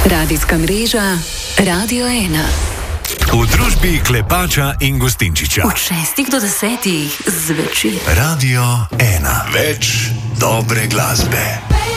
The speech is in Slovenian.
Radijska mreža Radio 1. V družbi Klepača in Gustinčiča. Od 6 do 10 zvečer. Radio 1. Več dobre glasbe.